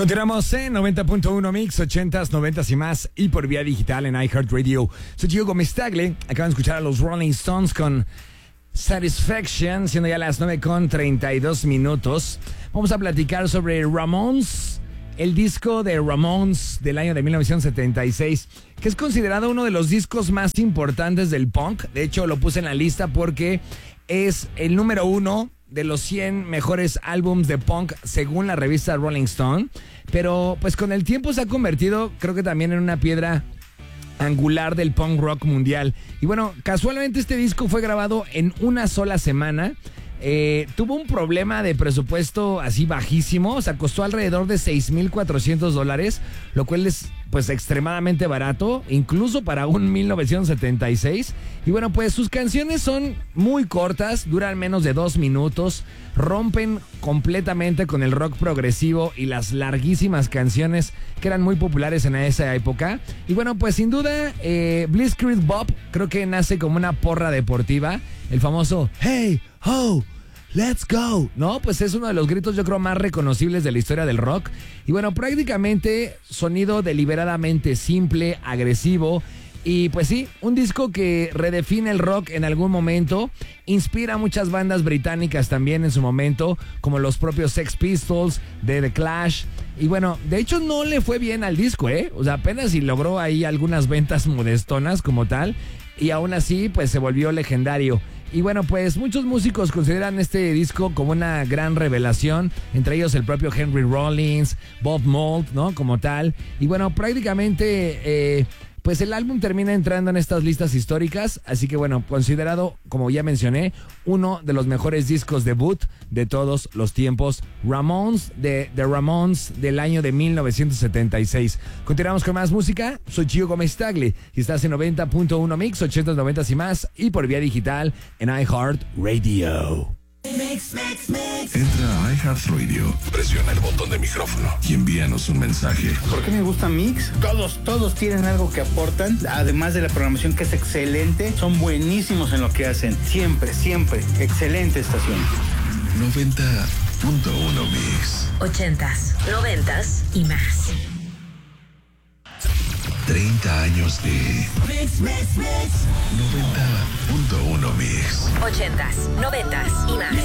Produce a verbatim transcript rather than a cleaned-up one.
Continuamos en noventa punto uno Mix, ochentas, noventas y más, y por vía digital en iHeartRadio. Soy Gio Gómez Tagle. Acaban de escuchar a los Rolling Stones con Satisfaction, siendo ya las nueve con treinta y dos minutos. Vamos a platicar sobre Ramones, el disco de Ramones del año de mil novecientos setenta y seis, que es considerado uno de los discos más importantes del punk. De hecho, lo puse en la lista porque es el número uno de los cien mejores álbums de punk según la revista Rolling Stone. Pero pues con el tiempo se ha convertido, creo que también en una piedra angular del punk rock mundial. Y bueno, casualmente este disco fue grabado en una sola semana. Eh, tuvo un problema de presupuesto así bajísimo, o sea, costó alrededor de seis mil cuatrocientos dólares, lo cual es pues extremadamente barato, incluso para un mil novecientos setenta y seis. Y bueno, pues sus canciones son muy cortas, duran menos de dos minutos, rompen completamente con el rock progresivo y las larguísimas canciones que eran muy populares en esa época. Y bueno, pues sin duda, eh, Blitzkrieg Bob creo que nace como una porra deportiva, el famoso Hey, ho, let's go, ¿no? Pues es uno de los gritos yo creo más reconocibles de la historia del rock. Y bueno, prácticamente sonido deliberadamente simple, agresivo. Y pues sí, un disco que redefine el rock en algún momento, inspira a muchas bandas británicas también en su momento, como los propios Sex Pistols, de The Clash. Y bueno, de hecho no le fue bien al disco, ¿eh? O sea, apenas si logró ahí algunas ventas modestonas como tal, y aún así pues se volvió legendario. Y bueno, pues muchos músicos consideran este disco como una gran revelación, entre ellos el propio Henry Rollins, Bob Mould, ¿no? Como tal. Y bueno, prácticamente eh, pues el álbum termina entrando en estas listas históricas, así que bueno, considerado, como ya mencioné, uno de los mejores discos debut de todos los tiempos, Ramones, de The Ramones del año de mil novecientos setenta y seis. Continuamos con más música, soy Gio Gómez Tagle y estás en noventa punto uno Mix, ochentas, noventas y más, y por vía digital en iHeartRadio. Mix, mix, mix. Entra a iHeartRadio, presiona el botón de micrófono y envíanos un mensaje. ¿Por qué me gusta Mix? Todos, todos tienen algo que aportan, además de la programación que es excelente, son buenísimos en lo que hacen, siempre, siempre, excelente estación. noventa punto uno Mix. Ochentas, noventas y más. treinta años de Mix, Mix, Mix. noventa punto uno Mix. Ochentas, noventas y más.